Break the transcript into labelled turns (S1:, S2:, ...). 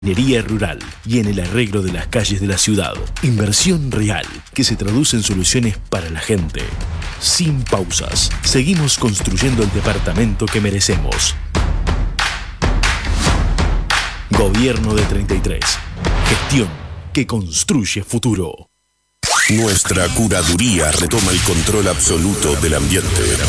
S1: Ingeniería rural y en el arreglo de las calles de la ciudad. Inversión real que se traduce en soluciones para la gente. Sin pausas, seguimos construyendo el departamento que merecemos. Gobierno de 33. Gestión que construye futuro.
S2: Nuestra curaduría retoma el control absoluto del ambiente.